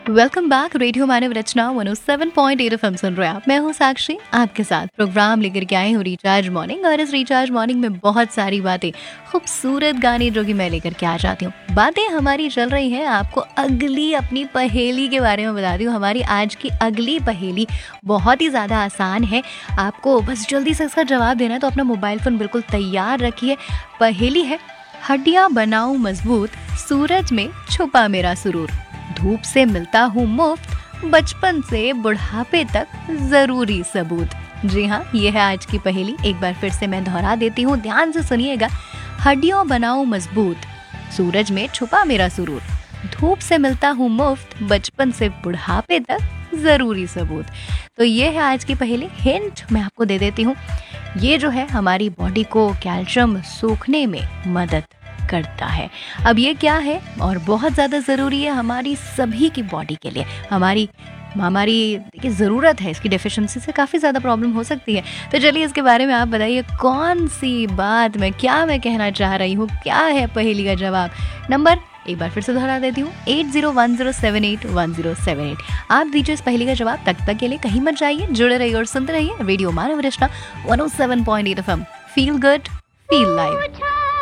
Welcome back. Radio मानव रचना 107.8 FM सुन रहे हैं आप। मैं हूँ साक्षी, आपके साथ प्रोग्राम लेकर के आई हूँ रिचार्ज मॉर्निंग। और इस रिचार्ज मॉर्निंग में बहुत सारी बातें, खूबसूरत गाने जो कि मैं लेकर के आ जाती हूँ। बातें हमारी चल रही हैं, आपको अगली अपनी पहेली के बारे में बताती हूँ। हमारी आज की अगली पहेली बहुत ही ज़्यादा आसान है। आपको बस जल्दी से इसका जवाब देना है, तो अपना मोबाइल फ़ोन बिल्कुल तैयार रखिए। पहेली है, हड्डियाँ बनाऊं मजबूत, सूरज में छुपा मेरा सुरूर, धूप से मिलता हूँ मुफ्त, बचपन से बुढ़ापे तक जरूरी सबूत। जी हाँ, ये है आज की पहेली। एक बार फिर से मैं दोहरा देती हूँ, ध्यान से सुनिएगा। हड्डियों बनाऊं मजबूत, सूरज में छुपा मेरा सुरूर, धूप से मिलता हूँ मुफ्त, बचपन से बुढ़ापे तक जरूरी सबूत। तो ये है आज की पहेली। हिंट मैं आपको दे देती हूँ। ये जो है हमारी बॉडी को कैल्शियम सोखने में मदद करता है। अब ये क्या है और बहुत ज़्यादा ज़रूरी है हमारी सभी की बॉडी के लिए। हमारी देखिए ज़रूरत है इसकी। डेफिशिएंसी से काफ़ी ज़्यादा प्रॉब्लम हो सकती है। तो चलिए इसके बारे में आप बताइए, कौन सी बात क्या मैं कहना चाह रही हूँ, क्या है पहेली का जवाब। नंबर एक बार फिर से दोहरा देती हूँ, 8010781078। आप दीजिए इस पहेली का जवाब। तक के लिए कहीं मत जाइए, जुड़े रहिए और सुनते रहिए रेडियो मानव रचना 107.8 FM. Feel good, feel live.